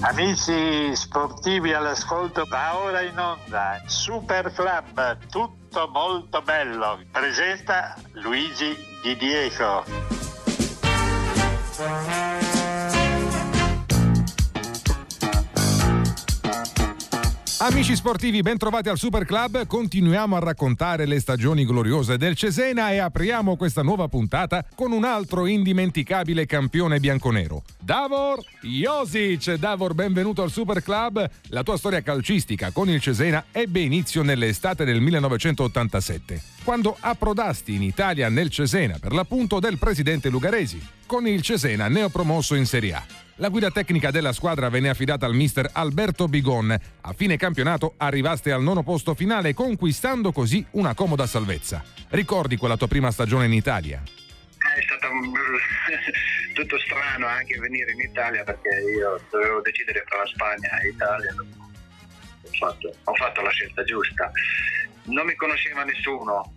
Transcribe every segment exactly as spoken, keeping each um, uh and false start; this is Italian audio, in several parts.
Amici sportivi all'ascolto, va ora in onda Super Club, tutto molto bello. Presenta Luigi Di Diego. Amici sportivi, ben trovati al Super Club. Continuiamo a raccontare le stagioni gloriose del Cesena e apriamo questa nuova puntata con un altro indimenticabile campione bianconero, Davor Josic. Davor, benvenuto al Super Club. La tua storia calcistica con il Cesena ebbe inizio nell'estate del millenovecentottantasette, quando approdasti in Italia nel Cesena per l'appunto del presidente Lugaresi, con il Cesena neopromosso in Serie A. La guida tecnica della squadra venne affidata al mister Alberto Bigon. A fine campionato arrivaste al nono posto finale, conquistando così una comoda salvezza. Ricordi quella tua prima stagione in Italia? È stato tutto strano anche venire in Italia, perché io dovevo decidere tra la Spagna e l'Italia. Ho fatto, ho fatto la scelta giusta. Non mi conosceva nessuno.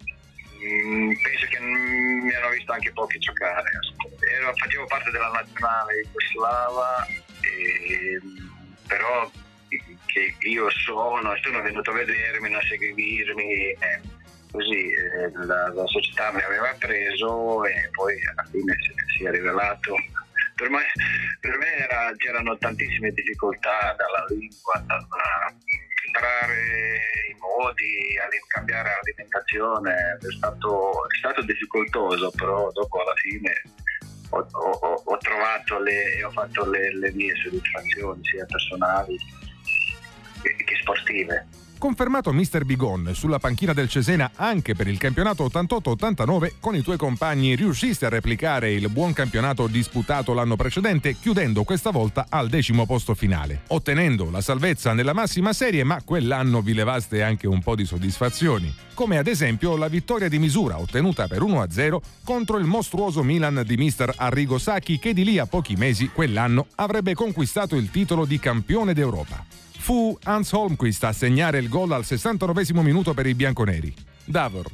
Penso che mi hanno visto anche pochi giocare. Ero, facevo parte della nazionale jugoslava, e, però che io sono, sono venuto a vedermi, a seguirmi, eh, così eh, la, la società mi aveva preso e poi alla fine si, si è rivelato. Per me, per me era, c'erano tantissime difficoltà, dalla lingua, dalla imparare i modi, a cambiare l'alimentazione. È stato, è stato difficoltoso, però dopo alla fine ho, ho, ho trovato le, ho fatto le, le mie soddisfazioni sia personali che, che sportive. Confermato mister Bigon sulla panchina del Cesena anche per il campionato ottantotto ottantanove, con i tuoi compagni riusciste a replicare il buon campionato disputato l'anno precedente, chiudendo questa volta al decimo posto finale, ottenendo la salvezza nella massima serie, ma quell'anno vi levaste anche un po' di soddisfazioni, come ad esempio la vittoria di misura ottenuta per uno a zero contro il mostruoso Milan di mister Arrigo Sacchi, che di lì a pochi mesi quell'anno avrebbe conquistato il titolo di campione d'Europa. Fu Hans Holmquist a segnare il gol al sessantanovesimo minuto per i bianconeri. Davor.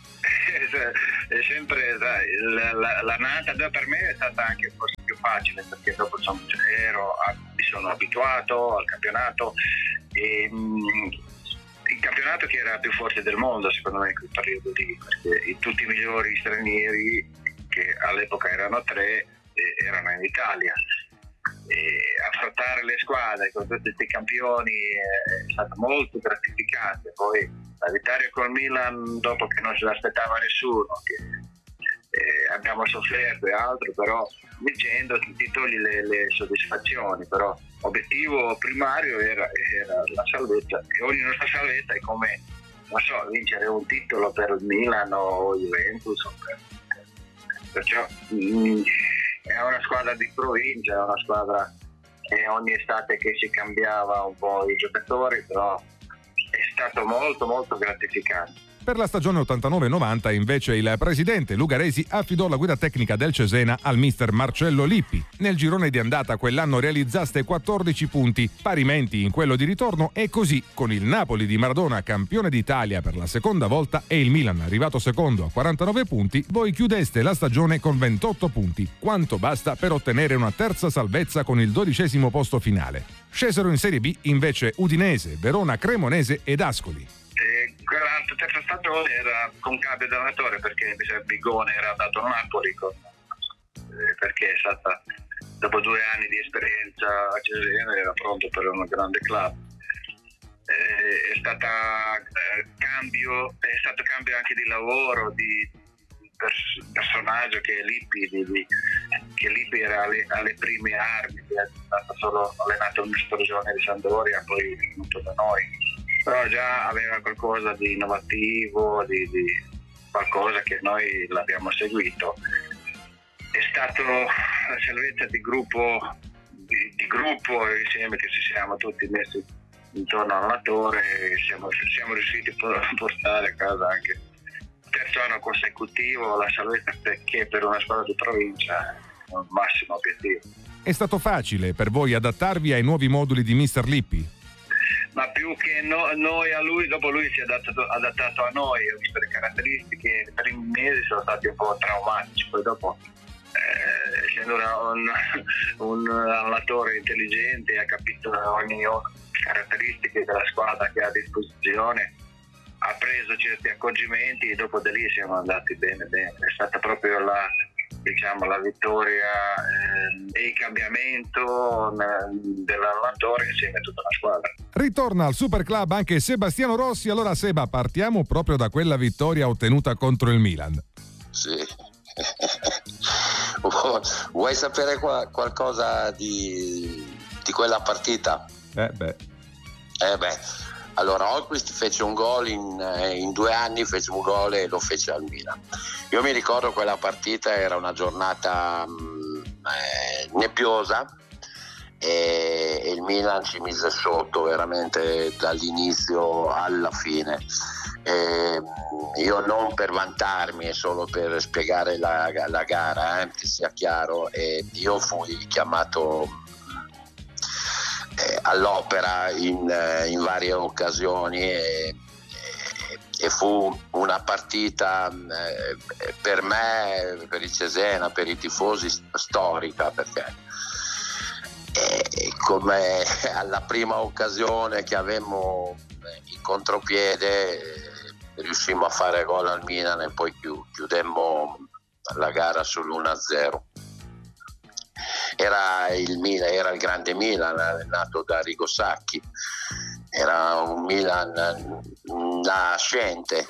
È sempre, sai, la, la, la nata per me è stata anche forse più facile, perché dopo insomma, ero, mi sono abituato al campionato e mh, il campionato che era più forte del mondo secondo me in quel periodo lì, perché tutti i migliori stranieri, che all'epoca erano tre, erano in Italia. E affrontare le squadre con tutti questi campioni è stato molto gratificante. Poi la vittoria col Milan, dopo che non se l'aspettava nessuno, che eh, abbiamo sofferto e altro, però vincendo ti togli le, le soddisfazioni. Però l'obiettivo primario era, era la salvezza, e ogni nostra salvezza è come, non so, vincere un titolo per il Milan o Juventus o per, perciò mh, è una squadra di provincia, è una squadra che ogni estate che si cambiava un po' i giocatori, però è stato molto molto gratificante. Per la stagione ottantanove novanta invece il presidente Lugaresi affidò la guida tecnica del Cesena al mister Marcello Lippi. Nel girone di andata quell'anno realizzaste quattordici punti, parimenti in quello di ritorno, e così con il Napoli di Maradona campione d'Italia per la seconda volta e il Milan arrivato secondo a quarantanove punti, voi chiudeste la stagione con ventotto punti, quanto basta per ottenere una terza salvezza con il dodicesimo posto finale. Scesero in Serie B invece Udinese, Verona, Cremonese ed Ascoli. La terza stagione era con cambio di allenatore, perché Bigone era andato a Napoli con, eh, perché è stata, dopo due anni di esperienza a Cesena, era pronto per un grande club. Eh, è stata eh, cambio è stato cambio anche di lavoro, di pers- personaggio che Lippi di, di, che Lippi era alle, alle prime armi, è stato solo allenato una stagione di Sampdoria, poi è venuto da noi. Però già aveva qualcosa di innovativo, di, di qualcosa che noi l'abbiamo seguito. È stato la salvezza di gruppo, di, di gruppo insieme, che ci siamo tutti messi intorno all'allenatore e siamo, siamo riusciti a portare a casa anche il terzo anno consecutivo la salvezza, perché per una squadra di provincia è un massimo obiettivo. È stato facile per voi adattarvi ai nuovi moduli di mister Lippi? Ma più che no, noi a lui, dopo lui si è adattato, adattato a noi, ho visto le caratteristiche, i primi mesi sono stati un po' traumatici, poi dopo eh, essendo una, un, un allenatore intelligente, ha capito ogni caratteristiche della squadra che ha a disposizione, ha preso certi accorgimenti e dopo da lì siamo andati bene bene. È stata proprio la, diciamo, la vittoria eh, e il cambiamento dell'allenatore insieme a tutta la squadra. Ritorna al Super Club anche Sebastiano Rossi. Allora Seba, partiamo proprio da quella vittoria ottenuta contro il Milan. Sì. Vuoi sapere qua, qualcosa di, di quella partita? Eh beh. Eh beh, allora Holmqvist fece un gol in, in due anni, fece un gol e lo fece al Milan. Io mi ricordo quella partita, era una giornata mh, eh, nebbiosa e, e il Milan ci mise sotto veramente dall'inizio alla fine. E, io non per vantarmi, è solo per spiegare la, la gara, eh, che sia chiaro, e io fui chiamato Eh, all'opera in, eh, in varie occasioni e, e, e fu una partita eh, per me, per il Cesena, per i tifosi storica, perché eh, come alla prima occasione che avemmo in contropiede eh, riuscimmo a fare gol al Milan e poi chiudemmo la gara sull'uno a zero. Era il Milan, era il grande Milan nato da Arrigo Sacchi, era un Milan nascente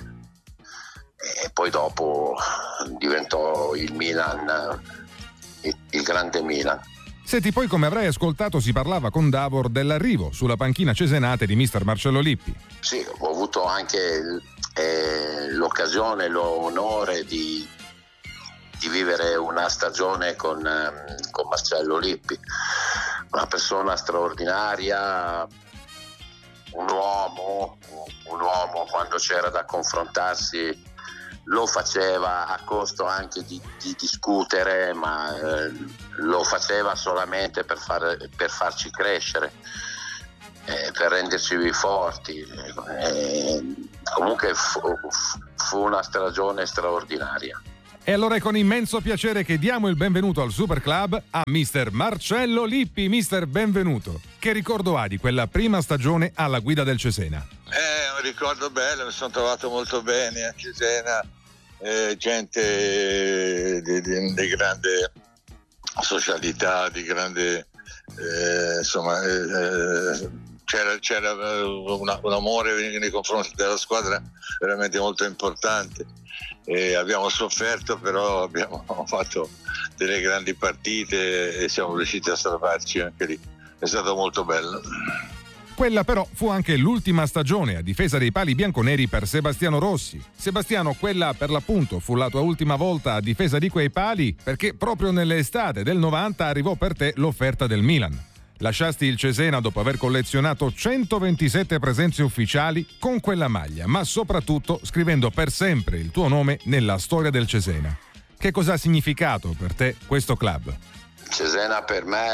e poi dopo diventò il Milan, il, il grande Milan. Senti, poi come avrai ascoltato si parlava con Davor dell'arrivo sulla panchina cesenate di mister Marcello Lippi. Sì, ho avuto anche eh, l'occasione, l'onore di di vivere una stagione con, con Marcello Lippi, una persona straordinaria, un uomo, un uomo quando c'era da confrontarsi lo faceva a costo anche di, di discutere, ma eh, lo faceva solamente per, far, per farci crescere, eh, per renderci forti. Eh, comunque fu, fu una stagione straordinaria. E allora è con immenso piacere che diamo il benvenuto al Super Club a mister Marcello Lippi. Mister, benvenuto. Che ricordo ha di quella prima stagione alla guida del Cesena? Eh, un ricordo bello, mi sono trovato molto bene a Cesena, eh, gente di, di, di grande socialità, di grande, eh, insomma, eh, c'era, c'era una, un amore nei confronti della squadra veramente molto importante. E abbiamo sofferto, però abbiamo fatto delle grandi partite e siamo riusciti a salvarci anche lì. È stato molto bello. Quella però fu anche l'ultima stagione a difesa dei pali bianconeri per Sebastiano Rossi. Sebastiano, quella per l'appunto fu la tua ultima volta a difesa di quei pali, perché proprio nell'estate del novanta arrivò per te l'offerta del Milan. Lasciasti il Cesena dopo aver collezionato centoventisette presenze ufficiali con quella maglia, ma soprattutto scrivendo per sempre il tuo nome nella storia del Cesena. Che cosa ha significato per te questo club? Cesena per me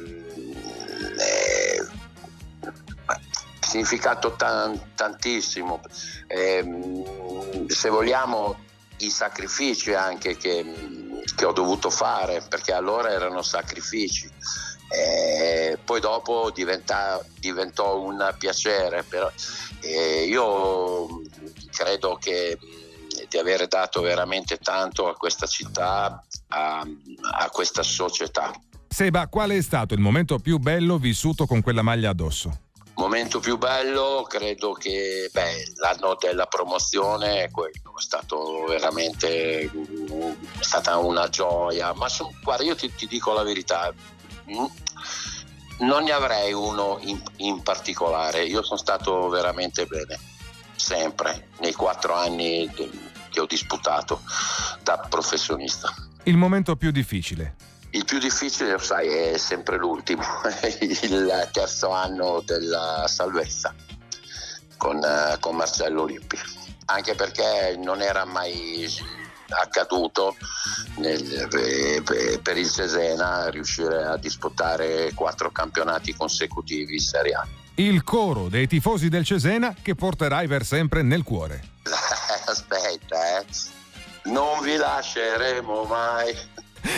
è significato tan, tantissimo. Eh, se vogliamo, i sacrifici anche che, che ho dovuto fare, perché allora erano sacrifici. Eh, poi dopo diventa, diventò un piacere, però eh, io credo che di aver dato veramente tanto a questa città, a, a questa società. Seba, qual è stato il momento più bello vissuto con quella maglia addosso? Momento più bello credo che beh, l'anno della promozione è quello, è stato veramente è stata una gioia, ma so, guarda, io ti, ti dico la verità, non ne avrei uno in, in particolare. Io sono stato veramente bene sempre nei quattro anni che ho disputato da professionista. Il momento più difficile? Il più difficile, sai, è sempre l'ultimo, il terzo anno della salvezza con, con Marcello Lippi, anche perché non era mai accaduto nel, per il Cesena riuscire a disputare quattro campionati consecutivi in Serie A. Il coro dei tifosi del Cesena che porterai per sempre nel cuore. Aspetta, eh. Non vi lasceremo mai.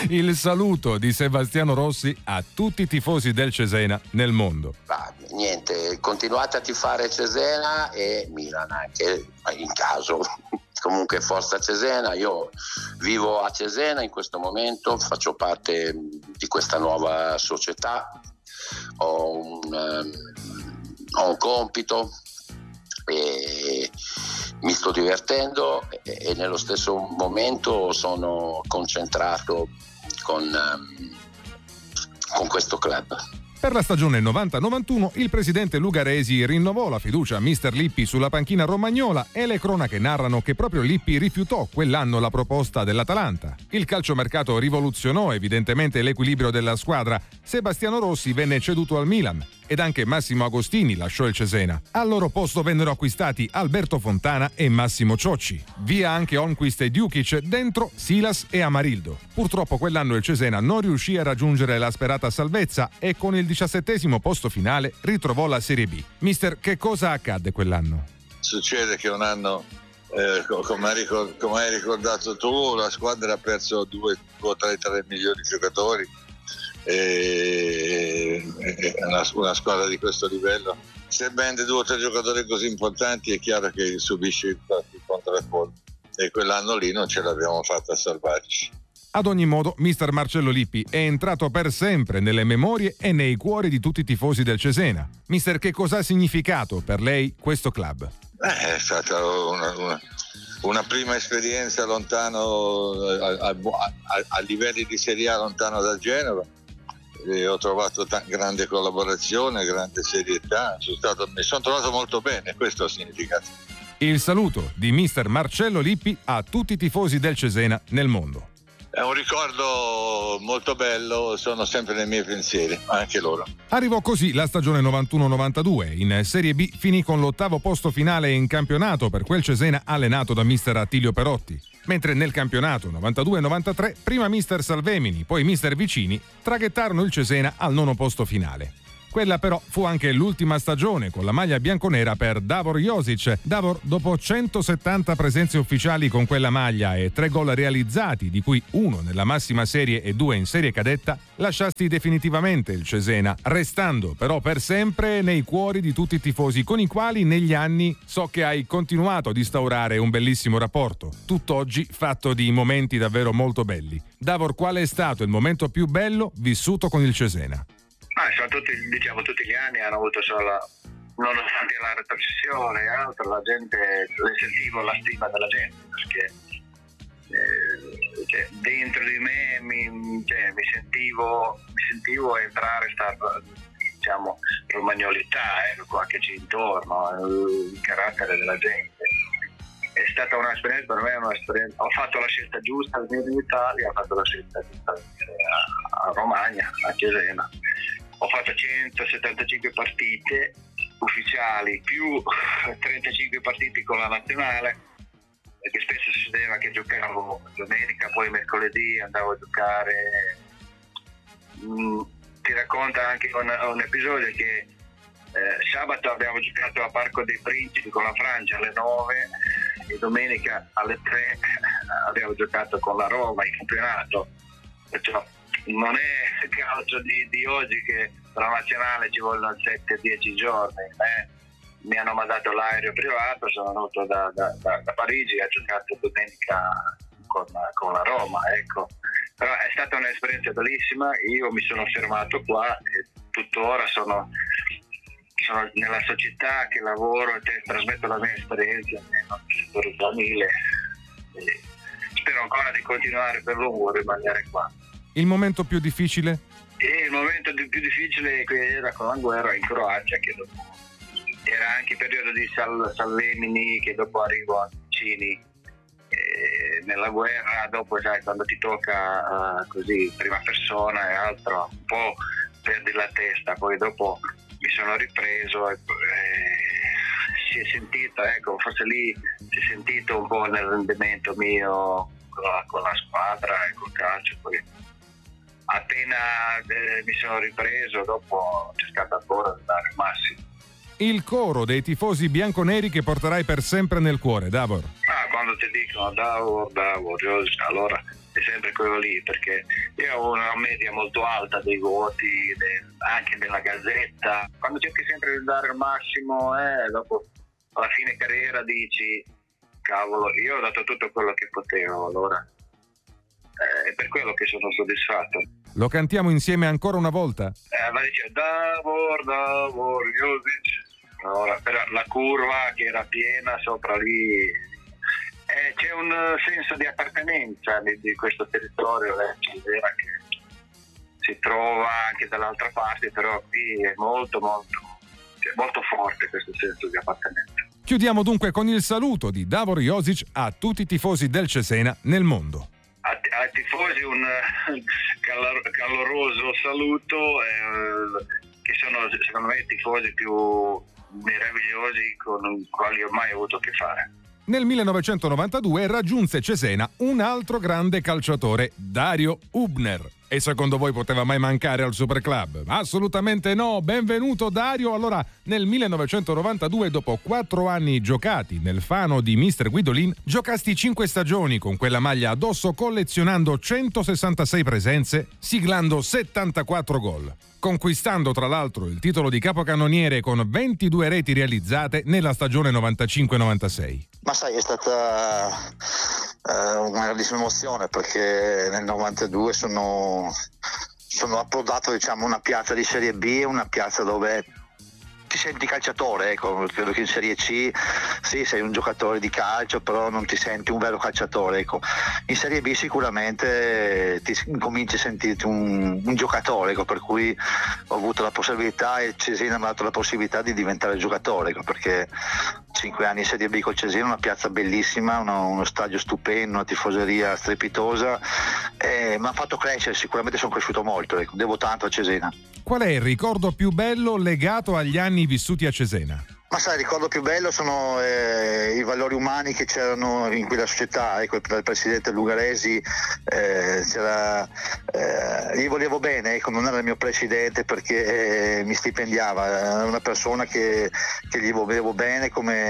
Il saluto di Sebastiano Rossi a tutti i tifosi del Cesena nel mondo. Ah, niente, continuate a tifare Cesena e Milan anche in caso. Comunque forza Cesena, io vivo a Cesena in questo momento, faccio parte di questa nuova società, ho un, um, ho un compito e mi sto divertendo e, e nello stesso momento sono concentrato con, um, con questo club. Per la stagione novanta novantuno il presidente Lugaresi rinnovò la fiducia a mister Lippi sulla panchina romagnola e le cronache narrano che proprio Lippi rifiutò quell'anno la proposta dell'Atalanta. Il calciomercato rivoluzionò evidentemente l'equilibrio della squadra. Sebastiano Rossi venne ceduto al Milan ed anche Massimo Agostini lasciò il Cesena. Al loro posto vennero acquistati Alberto Fontana e Massimo Ciocci. Via anche Holmquist e Djukic, dentro Silas e Amarildo. Purtroppo quell'anno il Cesena non riuscì a raggiungere la sperata salvezza e con il diciassettesimo posto finale ritrovò la Serie B. Mister, che cosa accadde quell'anno? Succede che un anno, eh, come, hai ricordato, come hai ricordato tu, la squadra ha perso due o tre, tre milioni di giocatori e, e una, una squadra di questo livello, se vende due o tre giocatori così importanti è chiaro che subisce il contraccolpo e quell'anno lì non ce l'abbiamo fatta a salvarci. Ad ogni modo, mister Marcello Lippi è entrato per sempre nelle memorie e nei cuori di tutti i tifosi del Cesena. Mister, che cosa ha significato per lei questo club? Eh, è stata una, una, una prima esperienza lontano a, a, a, a livelli di Serie A, lontano da Genova. E ho trovato t- grande collaborazione, grande serietà, sono stato, mi sono trovato molto bene, questo ha significato. Il saluto di mister Marcello Lippi a tutti i tifosi del Cesena nel mondo. È un ricordo molto bello, sono sempre nei miei pensieri, anche loro. Arrivò così la stagione novantuno novantadue. In Serie B finì con l'ottavo posto finale in campionato per quel Cesena allenato da mister Attilio Perotti. Mentre nel campionato novantadue novantatré prima mister Salvemini, poi mister Vicini traghettarono il Cesena al nono posto finale. Quella però fu anche l'ultima stagione con la maglia bianconera per Davor Josic. Davor, dopo centosettanta presenze ufficiali con quella maglia e tre gol realizzati, di cui uno nella massima serie e due in serie cadetta, lasciasti definitivamente il Cesena, restando però per sempre nei cuori di tutti i tifosi con i quali negli anni so che hai continuato ad instaurare un bellissimo rapporto, tutt'oggi fatto di momenti davvero molto belli. Davor, qual è stato il momento più bello vissuto con il Cesena? Ah, sono tutti, diciamo, tutti gli anni hanno avuto solo, nonostante la retrocessione e altro, la gente, le sentivo la stima della gente, perché eh, cioè, dentro di me mi, cioè, mi sentivo mi sentivo entrare sta, diciamo, romagnolità, ecco, qua che c'è intorno, il carattere della gente. È stata un'esperienza, per me è un'esperienza. Ho fatto la scelta giusta al venire in Italia, ho fatto la scelta giusta di venire a, a Romagna, a Cesena. Ho fatto centosettantacinque partite ufficiali più trentacinque partite con la nazionale, perché spesso succedeva che giocavo domenica, poi mercoledì andavo a giocare. Mm, ti racconta anche un, un episodio che eh, sabato abbiamo giocato a Parco dei Principi con la Francia alle nove e domenica alle tre abbiamo giocato con la Roma in campionato. Perciò non è il calcio di, di oggi che per la nazionale ci vogliono sette dieci giorni. Eh. Mi hanno mandato l'aereo privato, sono venuto da, da, da, da Parigi e ho giocato domenica con, con la Roma, ecco. Però è stata un'esperienza bellissima, io mi sono fermato qua e tuttora sono, sono nella società che lavoro e te, trasmetto la mia esperienza nel settore giovanile. Spero ancora di continuare per lungo a rimanere qua. Il momento più difficile? E il momento più difficile era con la guerra in Croazia, che dopo era anche il periodo di Sal, Salvemini, che dopo arrivo a Vicini, e nella guerra dopo, sai, quando ti tocca uh, così prima persona e altro, un po' perdi la testa. Poi dopo mi sono ripreso e, e si è sentito, ecco, forse lì si è sentito un po' nel rendimento mio con la, con la squadra e col calcio. Poi appena eh, mi sono ripreso, dopo ho cercato ancora di dare il massimo. Il coro dei tifosi bianconeri che porterai per sempre nel cuore, Davor. Ah, quando ti dicono Davor, Davor, allora è sempre quello lì, perché Io ho una media molto alta dei voti, del, anche della Gazzetta. Quando cerchi sempre di dare il massimo, eh, dopo alla fine carriera dici cavolo, io ho dato tutto quello che potevo, allora eh, è per quello che sono soddisfatto. Lo cantiamo insieme ancora una volta? Eh, ma dice Davor, Davor, Jozic. Allora, per la curva che era piena sopra lì, eh, c'è un senso di appartenenza di, di questo territorio eh, che si trova anche dall'altra parte, però qui è molto molto, cioè, molto forte questo senso di appartenenza. Chiudiamo dunque con il saluto di Davor Jozic a tutti i tifosi del Cesena nel mondo. Ai tifosi un calor- caloroso saluto, eh, che sono secondo me i tifosi più meravigliosi con i quali ho mai avuto a che fare. Nel millenovecentonovantadue raggiunse Cesena un altro grande calciatore, Dario Hübner. E secondo voi poteva mai mancare al Super Club? Assolutamente no! Benvenuto Dario! Allora, nel millenovecentonovantadue, dopo quattro anni giocati nel Fano di mister Guidolin, giocasti cinque stagioni con quella maglia addosso, collezionando centosessantasei presenze, siglando settantaquattro gol, conquistando tra l'altro il titolo di capocannoniere con ventidue reti realizzate nella stagione novantacinque novantasei. Ma sai, è stata eh, una grandissima emozione, perché nel novantadue sono, sono approdato, diciamo, una piazza di Serie B, una piazza dove ti senti calciatore, ecco. Credo che in Serie C sì, sei un giocatore di calcio, però non ti senti un vero calciatore, ecco. In Serie B sicuramente ti cominci a sentirti un, un giocatore, ecco, per cui ho avuto la possibilità, e Cesena mi ha dato la possibilità di diventare giocatore, ecco, perché cinque anni in Serie B col Cesena, una piazza bellissima, uno, uno stadio stupendo, una tifoseria strepitosa, e mi ha fatto crescere, sicuramente sono cresciuto molto, ecco. Devo tanto a Cesena. Qual è il ricordo più bello legato agli anni vissuti a Cesena? Ma sai, il ricordo più bello sono eh, i valori umani che c'erano in quella società, ecco, il presidente Lugaresi, eh, c'era, eh, gli volevo bene, ecco, non era il mio presidente perché eh, mi stipendiava, era una persona che, che gli volevo bene,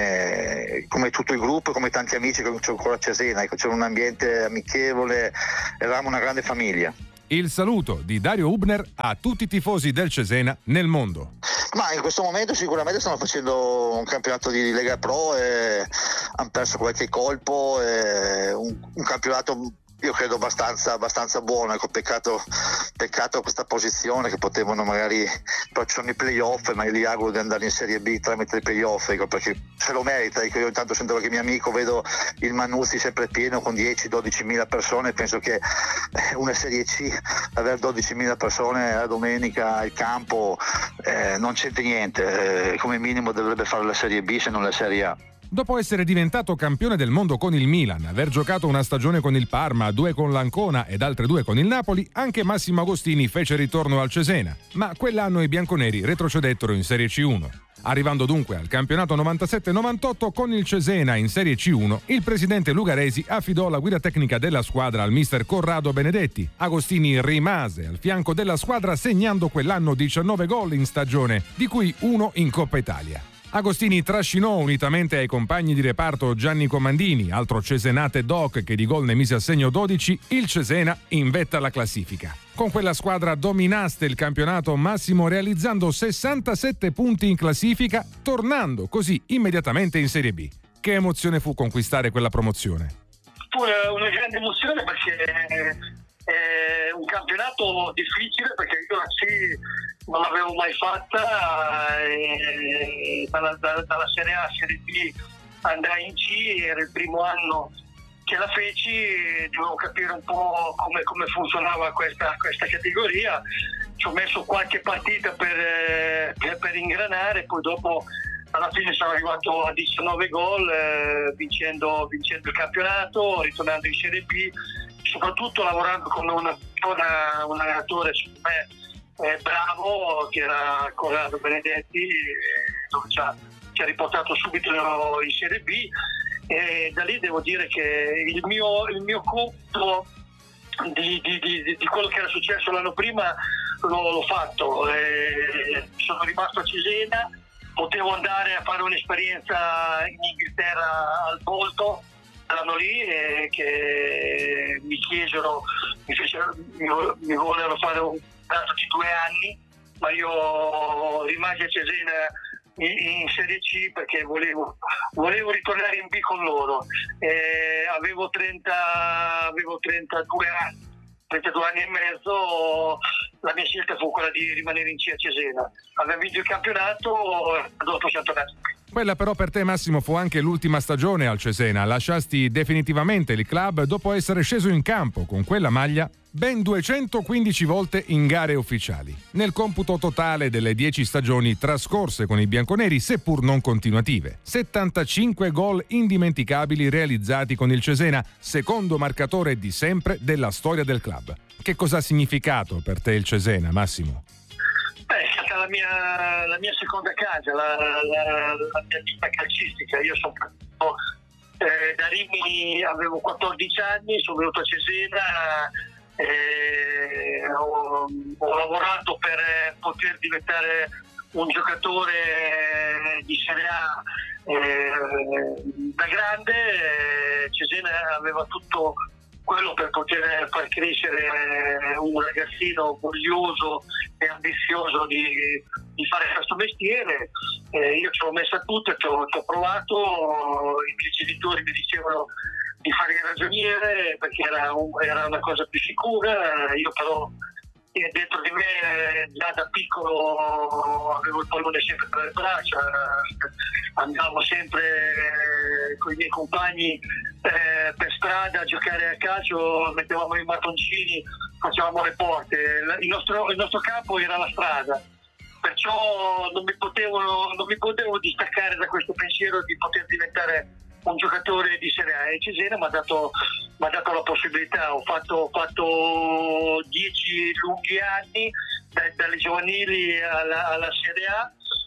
come, come tutto il gruppo, come tanti amici che c'ho ancora a Cesena, ecco, c'era un ambiente amichevole, eravamo una grande famiglia. Il saluto di Dario Hübner a tutti i tifosi del Cesena nel mondo. Ma in questo momento sicuramente stanno facendo un campionato di Lega Pro e hanno perso qualche colpo, e un, un campionato io credo abbastanza, abbastanza buono, ecco, peccato, peccato questa posizione, che potevano magari, però ci sono i playoff, ma io gli auguro di andare in Serie B tramite i playoff, ecco, perché se lo merita, ecco. Io intanto sento che mio amico, vedo il Manuzzi sempre pieno con dieci dodici mila persone, penso che una Serie C, avere dodici mila persone la domenica al campo eh, non c'entra niente, eh, come minimo dovrebbe fare la Serie B se non la Serie A. Dopo essere diventato campione del mondo con il Milan, aver giocato una stagione con il Parma, due con l'Ancona ed altre due con il Napoli, anche Massimo Agostini fece ritorno al Cesena, ma quell'anno i bianconeri retrocedettero in Serie C uno. Arrivando dunque al campionato novantasette novantotto con il Cesena in Serie C uno, il presidente Lugaresi affidò la guida tecnica della squadra al mister Corrado Benedetti. Agostini rimase al fianco della squadra, segnando quell'anno diciannove gol in stagione, di cui uno in Coppa Italia. Agostini trascinò, unitamente ai compagni di reparto Gianni Comandini, altro cesenate doc che di gol ne mise a segno dodici, il Cesena in vetta alla classifica. Con quella squadra dominaste il campionato, Massimo, realizzando sessantasette punti in classifica, tornando così immediatamente in Serie B. Che emozione fu conquistare quella promozione? Fu una grande emozione, perché è un campionato difficile, perché io la C non l'avevo mai fatta, e dalla, dalla Serie A a Serie B andai in C, era il primo anno che la feci, dovevo capire un po' come, come funzionava questa, questa categoria. Ci ho messo qualche partita per, per, per ingranare, poi dopo alla fine sono arrivato a diciannove gol, eh, vincendo, vincendo il campionato, ritornando in Serie B, soprattutto lavorando con una, una, un allenatore secondo me eh, bravo, che era Corrado Benedetti, eh, dove ci ha, ci ha riportato subito in Serie B, e da lì devo dire che il mio, il mio conto di, di, di, di quello che era successo l'anno prima l'ho, l'ho fatto. Eh, sono rimasto a Cesena, potevo andare a fare un'esperienza in Inghilterra al Bolton, erano lì e che mi chiesero, mi, fecero, mi, mi volevano fare un contratto di due anni, ma io rimasi a Cesena in, in Serie C perché volevo, volevo ritornare in B con loro. Eh, avevo, trenta, avevo trentadue anni. trentadue anni e mezzo, la mia scelta fu quella di rimanere in C a Cesena. Abbiamo vinto il campionato, dopo siamo tornati. Quella però per te, Massimo, fu anche l'ultima stagione al Cesena. Lasciasti definitivamente il club dopo essere sceso in campo con quella maglia ben duecentoquindici volte in gare ufficiali. Nel computo totale delle dieci stagioni trascorse con i bianconeri, seppur non continuative, settantacinque gol indimenticabili realizzati con il Cesena, secondo marcatore di sempre della storia del club. Che cosa ha significato per te il Cesena, Massimo? Beh, è stata la mia, la mia seconda casa, la, la, la mia vita calcistica. Io sono partito eh, da Rimini, avevo quattordici anni, sono venuto a Cesena. Eh, ho, ho lavorato per poter diventare un giocatore di Serie A eh, da grande. eh, Cesena aveva tutto quello per poter far crescere un ragazzino voglioso e ambizioso di, di fare questo mestiere. Eh, io ci ho messa tutta, ci ho, ci ho provato, i miei genitori mi dicevano di fare il ragioniere perché era, un, era una cosa più sicura. Io però eh, dentro di me già da piccolo avevo il pallone sempre tra le braccia, andavo sempre eh, con i miei compagni eh, per strada a giocare a calcio, mettevamo i mattoncini, facevamo le porte. Il nostro, il nostro campo era la strada, perciò non mi potevo, non mi potevo distaccare da questo pensiero di poter diventare un giocatore di Serie A. E Cesena mi ha dato, mi ha dato la possibilità. Ho fatto, ho fatto dieci lunghi anni da, dalle giovanili alla, alla Serie A,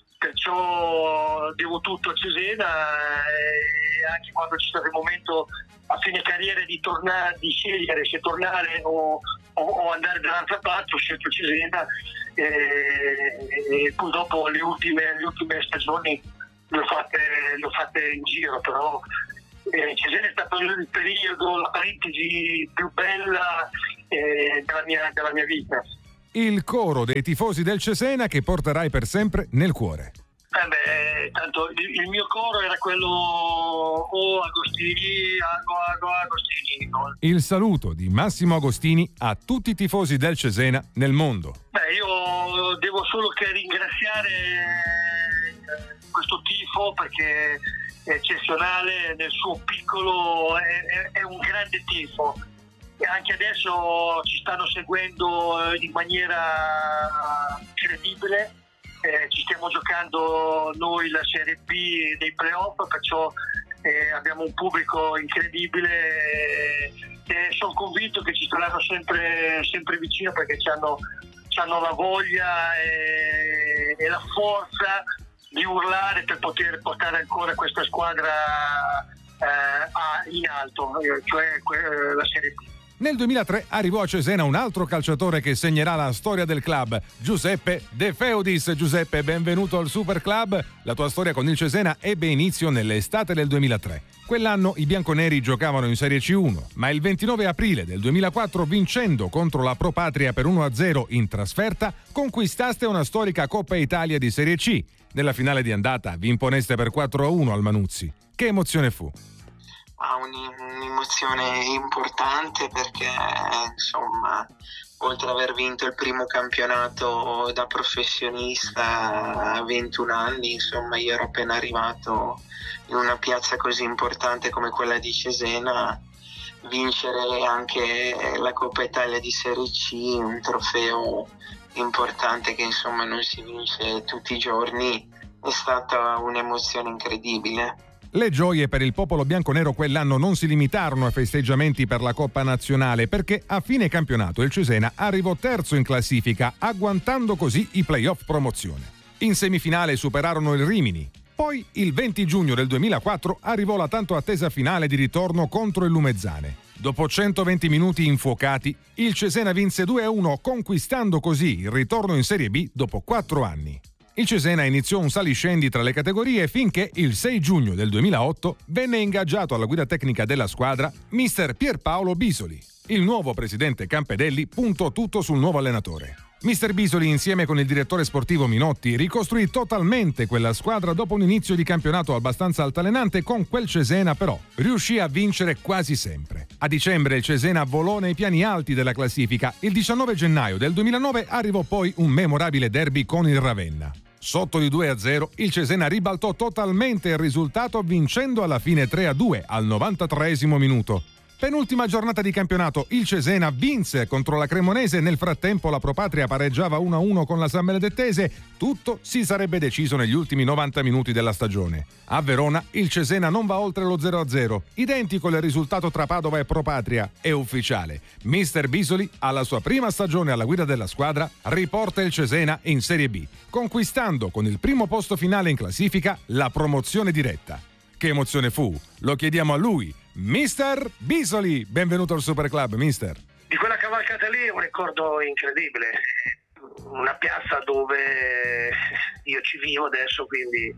perciò devo tutto a Cesena. E anche quando c'è stato il momento a fine carriera di tornare, di scegliere se tornare o, o, o andare dall'altra parte, ho scelto Cesena. E, e poi dopo le ultime, le ultime stagioni le ho fatte, le ho fatte in giro, però eh, Cesena è stato il periodo, la parentesi più bella eh, della, mia, della mia vita. Il coro dei tifosi del Cesena che porterai per sempre nel cuore. Eh beh, tanto il, il mio coro era quello o Agostini, Ago, Ago, Agostini. No? Il saluto di Massimo Agostini a tutti i tifosi del Cesena nel mondo. Beh, io devo solo che ringraziare questo tifo perché è eccezionale nel suo piccolo, è, è, è un grande tifo e anche adesso ci stanno seguendo in maniera incredibile. Eh, ci stiamo giocando noi la Serie B dei playoff, perciò eh, abbiamo un pubblico incredibile e, e sono convinto che ci saranno sempre, sempre vicino perché c'hanno, c'hanno la voglia e, e la forza di urlare per poter portare ancora questa squadra eh, in alto, cioè eh, la Serie B. Nel duemilatré arrivò a Cesena un altro calciatore che segnerà la storia del club, Giuseppe De Feudis. Giuseppe, benvenuto al Super Club. La tua storia con il Cesena ebbe inizio nell'estate del duemilatré. Quell'anno i bianconeri giocavano in Serie C uno, ma il ventinove aprile del duemilaquattro, vincendo contro la Pro Patria per uno a zero in trasferta, conquistaste una storica Coppa Italia di Serie C. Nella finale di andata vi imponeste per quattro a uno al Manuzzi. Che emozione fu? Ha un'emozione importante perché insomma, oltre ad aver vinto il primo campionato da professionista a ventuno anni, insomma io ero appena arrivato in una piazza così importante come quella di Cesena. Vincere anche la Coppa Italia di Serie C, un trofeo importante che insomma non si vince tutti i giorni, è stata un'emozione incredibile. Le gioie per il popolo bianconero quell'anno non si limitarono ai festeggiamenti per la Coppa Nazionale, perché a fine campionato il Cesena arrivò terzo in classifica, agguantando così i playoff promozione. In semifinale superarono il Rimini. Poi, il venti giugno del duemilaquattro, arrivò la tanto attesa finale di ritorno contro il Lumezzane. Dopo centoventi minuti infuocati, il Cesena vinse due a uno, conquistando così il ritorno in Serie B dopo quattro anni. Il Cesena iniziò un saliscendi tra le categorie finché il sei giugno del duemilaotto venne ingaggiato alla guida tecnica della squadra mister Pierpaolo Bisoli. Il nuovo presidente Campedelli puntò tutto sul nuovo allenatore. mister Bisoli, insieme con il direttore sportivo Minotti, ricostruì totalmente quella squadra dopo un inizio di campionato abbastanza altalenante. Con quel Cesena però riuscì a vincere quasi sempre. A dicembre il Cesena volò nei piani alti della classifica. Il diciannove gennaio del duemilanove arrivò poi un memorabile derby con il Ravenna. Sotto di due a zero il Cesena ribaltò totalmente il risultato vincendo alla fine tre a due al novantatreesimo minuto. Penultima giornata di campionato, il Cesena vinse contro la Cremonese. Nel frattempo la Propatria pareggiava uno a uno con la San Benedettese. Tutto si sarebbe deciso negli ultimi novanta minuti della stagione. A Verona il Cesena non va oltre lo zero a zero, identico il risultato tra Padova e Propatria. È ufficiale, mister Bisoli, alla sua prima stagione alla guida della squadra, riporta il Cesena in Serie B, conquistando con il primo posto finale in classifica la promozione diretta. Che emozione fu? Lo chiediamo a lui, mister Bisoli. Benvenuto al Super Club, mister. Di quella cavalcata lì è un ricordo incredibile. Una piazza dove io ci vivo adesso, quindi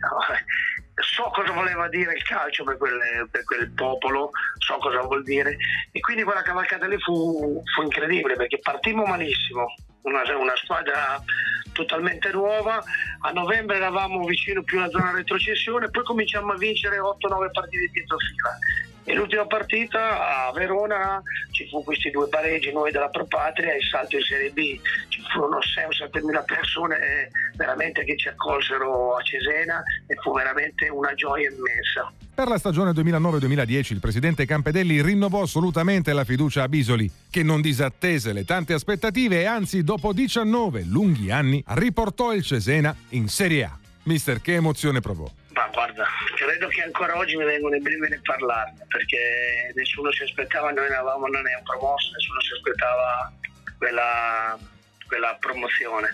so cosa voleva dire il calcio per quel, per quel popolo, so cosa vuol dire, e quindi quella cavalcata lì fu, fu incredibile, perché partimmo malissimo, una, una squadra totalmente nuova. A novembre eravamo vicino più alla zona retrocessione, poi cominciamo a vincere otto nove partite di dietro fila. E l'ultima partita a Verona ci fu questi due pareggi, noi della Propatria e il salto in Serie B. Ci furono sei o sette mila persone veramente che ci accolsero a Cesena e fu veramente una gioia immensa. Per la stagione duemilanove duemiladieci il presidente Campedelli rinnovò assolutamente la fiducia a Bisoli, che non disattese le tante aspettative e anzi dopo diciannove lunghi anni riportò il Cesena in Serie A. Mister, che emozione provò? Ma guarda, credo che ancora oggi mi vengono i brividi a parlarne, perché nessuno si aspettava, noi eravamo non è un promosso, nessuno si aspettava quella, quella promozione,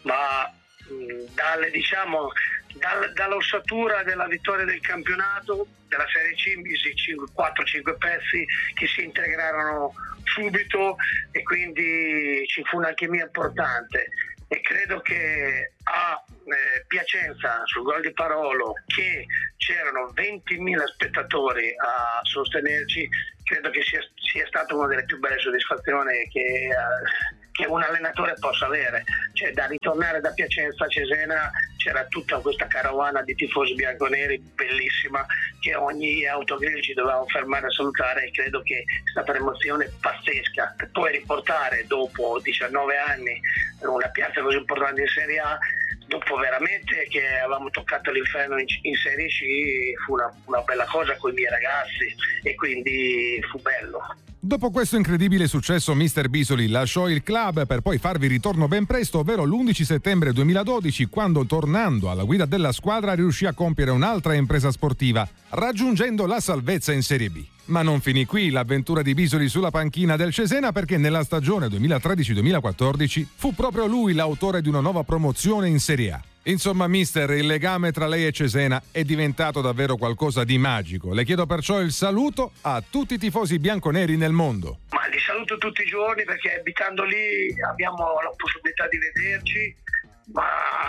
ma mh, dalle diciamo dal, dall'ossatura della vittoria del campionato, della Serie C, quattro cinque pezzi che si integrarono subito e quindi ci fu un'alchimia importante. E credo che a eh, Piacenza, sul gol di Parolo, che c'erano ventimila spettatori a sostenerci, credo che sia, sia stata una delle più belle soddisfazioni che, eh, che un allenatore possa avere. Cioè, da ritornare da Piacenza a Cesena c'era tutta questa carovana di tifosi bianconeri bellissima, che ogni autogrill ci dovevamo fermare a salutare, e credo che è stata un'emozione pazzesca. E poi riportare dopo diciannove anni una piazza così importante in Serie A, dopo veramente che avevamo toccato l'inferno in, in Serie C, fu una, una bella cosa con i miei ragazzi e quindi fu bello. Dopo questo incredibile successo mister Bisoli lasciò il club per poi farvi ritorno ben presto, ovvero l'undici settembre duemiladodici, quando tornando alla guida della squadra riuscì a compiere un'altra impresa sportiva, raggiungendo la salvezza in Serie B. Ma non finì qui l'avventura di Bisoli sulla panchina del Cesena, perché nella stagione duemilatredici duemilaquattordici fu proprio lui l'autore di una nuova promozione in Serie A. Insomma, mister, il legame tra lei e Cesena è diventato davvero qualcosa di magico. Le chiedo perciò il saluto a tutti i tifosi bianconeri nel mondo. Ma li saluto tutti i giorni, perché abitando lì abbiamo la possibilità di vederci, ma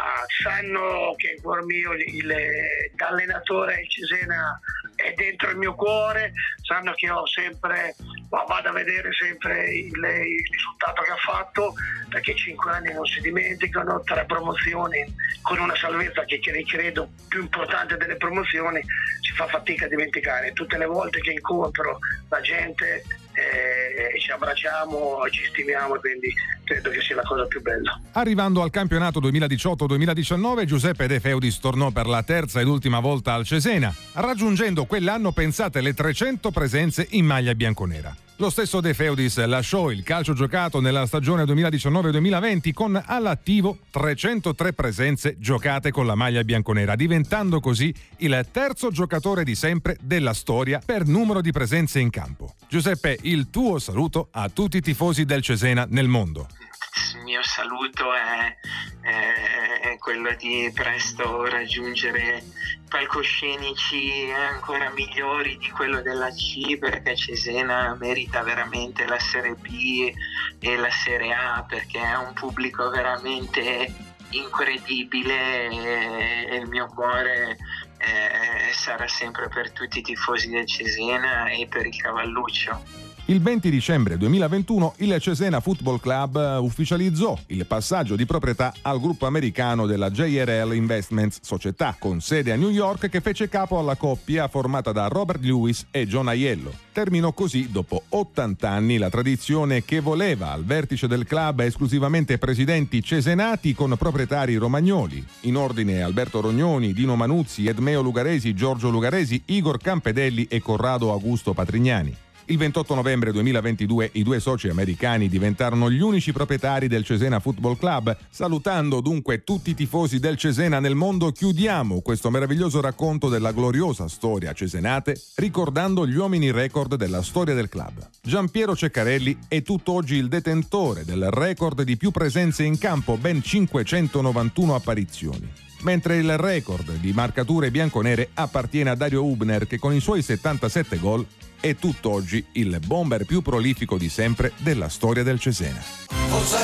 sanno che in cuor mio il, da allenatore il Cesena è dentro il mio cuore, sanno che ho sempre, vado a vedere sempre il, il risultato che ha fatto, perché cinque anni non si dimenticano, tre promozioni con una salvezza che credo più importante delle promozioni, si fa fatica a dimenticare. Tutte le volte che incontro la gente eh, ci abbracciamo, ci stimiamo, quindi credo che sia la cosa più bella. Arrivando al campionato duemiladiciotto duemiladiciannove, Giuseppe De Feudis tornò per la terza ed ultima volta al Cesena, raggiungendo quell'anno, pensate, le trecento presenze in maglia bianconera. Lo stesso De Feudis lasciò il calcio giocato nella stagione duemiladiciannove duemilaventi con all'attivo trecentotré presenze giocate con la maglia bianconera, diventando così il terzo giocatore di sempre della storia per numero di presenze in campo. Giuseppe, il tuo saluto a tutti i tifosi del Cesena nel mondo. Il mio saluto è, è, è quello di presto raggiungere palcoscenici ancora migliori di quello della C, perché Cesena merita veramente la Serie B e la Serie A, perché ha un pubblico veramente incredibile e il mio cuore eh, sarà sempre per tutti i tifosi del Cesena e per il Cavalluccio. Il venti dicembre duemilaventuno il Cesena Football Club ufficializzò il passaggio di proprietà al gruppo americano della J R L Investments, società con sede a New York che fece capo alla coppia formata da Robert Lewis e John Aiello. Terminò così, dopo ottanta anni, la tradizione che voleva al vertice del club esclusivamente presidenti cesenati con proprietari romagnoli, in ordine Alberto Rognoni, Dino Manuzzi, Edmeo Lugaresi, Giorgio Lugaresi, Igor Campedelli e Corrado Augusto Patrignani. Il ventotto novembre duemilaventidue i due soci americani diventarono gli unici proprietari del Cesena Football Club. Salutando dunque tutti i tifosi del Cesena nel mondo, chiudiamo questo meraviglioso racconto della gloriosa storia cesenate ricordando gli uomini record della storia del club. Giampiero Ceccarelli è tutt'oggi il detentore del record di più presenze in campo, ben cinquecentonovantuno apparizioni. Mentre il record di marcature bianconere appartiene a Dario Hubner, che con i suoi settantasette gol è tutt'oggi il bomber più prolifico di sempre della storia del Cesena.